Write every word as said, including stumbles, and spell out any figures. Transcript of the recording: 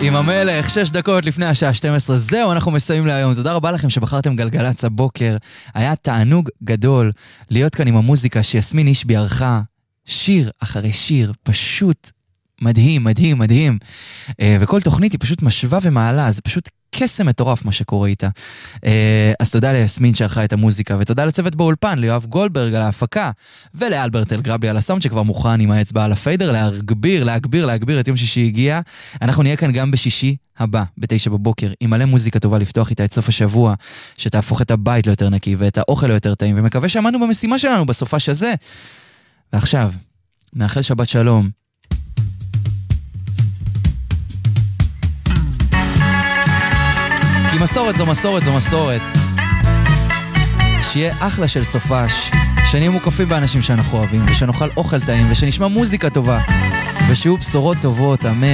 עם המלך, שש דקות לפני השעה שתים עשרה. זהו, אנחנו מסיימים להיום. תודה רבה לכם שבחרתם גלגלצ הבוקר. היה תענוג גדול להיות כאן עם המוזיקה שיסמין אישבי ערכה. שיר אחרי שיר, פשוט מדהים, מדהים, מדהים. וכל תוכנית היא פשוט משווה ומעלה, זה פשוט קסם מטורף מה שקורה איתה. אז תודה ליסמין שערכה את המוזיקה, ותודה לצוות באולפן, ליואב גולדברג על ההפקה, ולאלברט אלגרבי על הסאונד שכבר מוכן עם האצבע על הפיידר, להגביר, להגביר, להגביר את יום שישי הגיע. אנחנו נהיה כאן גם בשישי הבא, בתשע בבוקר, עם מלא מוזיקה טובה לפתוח איתה את סוף השבוע, שתהפוך את הבית ליותר נקי, ואת האוכל ליותר טעים, ומקווה שעמדנו במשימה שלנו בסופש הזה. ועכשיו, נאחל שבת שלום. כי מסורת זו מסורת זו מסורת. שיהיה אחלה של סופש, שנהיה מוקפים באנשים שאנחנו אוהבים, ושנאכל אוכל טעים, ושנשמע מוזיקה טובה, ושיהיו בשורות טובות, אמן.